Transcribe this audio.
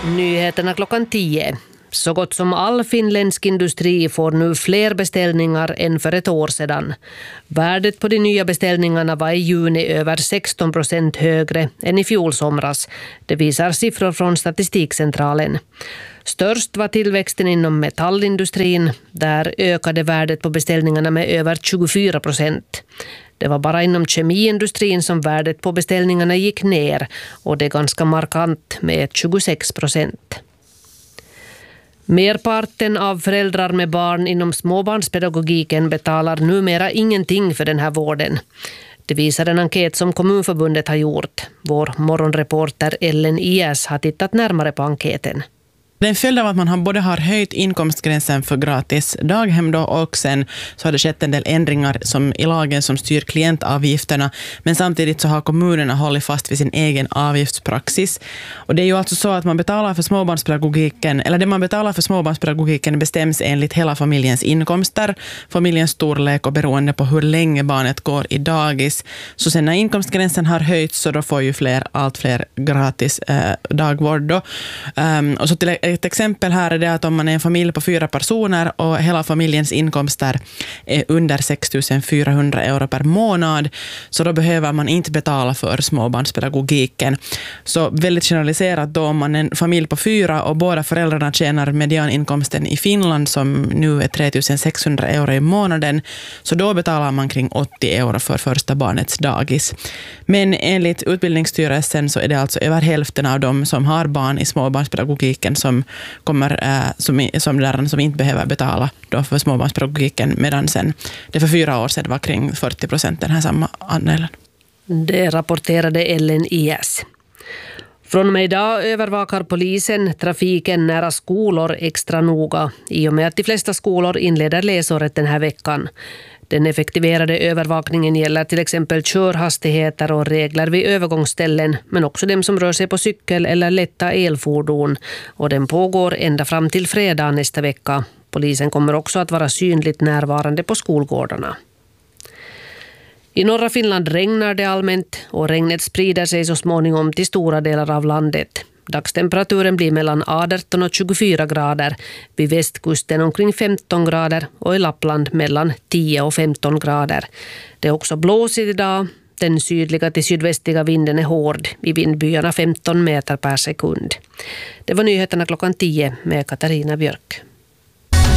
Nyheterna klockan 10. Så gott som all finländsk industri får nu fler beställningar än för ett år sedan. Värdet på de nya beställningarna var i juni över 16% högre än i fjol somras. Det visar siffror från Statistikcentralen. Störst var tillväxten inom metallindustrin. Där ökade värdet på beställningarna med över 24%. Det var bara inom kemiindustrin som värdet på beställningarna gick ner, och det är ganska markant med 26%. Merparten av föräldrar med barn inom småbarnspedagogiken betalar numera ingenting för den här vården. Det visar en enkät som Kommunförbundet har gjort. Vår morgonreporter Ellen Ias har tittat närmare på enkäten. Det är en följd av att man både har höjt inkomstgränsen för gratis daghem då, och sen så har det skett en del ändringar i lagen som styr klientavgifterna, men samtidigt så har kommunerna hållit fast vid sin egen avgiftspraxis. Och det är ju alltså så att man betalar för småbarnspedagogiken, eller det man betalar för småbarnspedagogiken bestäms enligt hela familjens inkomster, familjens storlek och beroende på hur länge barnet går i dagis. Så sen när inkomstgränsen har höjts så då får ju allt fler gratis dagvård då. Och så till ett exempel här är det att om man är en familj på 4 personer och hela familjens inkomster är under 6 400 euro per månad, så då behöver man inte betala för småbarnspedagogiken. Så väldigt generaliserat då, om man är en familj på 4 och båda föräldrarna tjänar medianinkomsten i Finland som nu är 3 600 euro i månaden, så då betalar man kring 80 euro för första barnets dagis. Men enligt Utbildningsstyrelsen så är det alltså över hälften av dem som har barn i småbarnspedagogiken som lärarna som inte behöver betala då för småbarnspedagogiken, medan sen det för 4 år sedan var kring 40% den här samma andelen. Det rapporterade Ellen Ias. Från och med idag övervakar polisen trafiken nära skolor extra noga i och med att de flesta skolor inleder läsåret den här veckan. Den effektiverade övervakningen gäller till exempel körhastigheter och regler vid övergångsställen, men också dem som rör sig på cykel eller lätta elfordon, och den pågår ända fram till fredag nästa vecka. Polisen kommer också att vara synligt närvarande på skolgårdarna. I norra Finland regnar det allmänt, och regnet sprider sig så småningom till stora delar av landet. Dagstemperaturen blir mellan 18 och 24 grader, vid västkusten omkring 15 grader och i Lappland mellan 10 och 15 grader. Det är också blåsigt idag. Den sydliga till sydvästliga vinden är hård, i vindbyarna 15 meter per sekund. Det var nyheterna klockan 10 med Katarina Björk.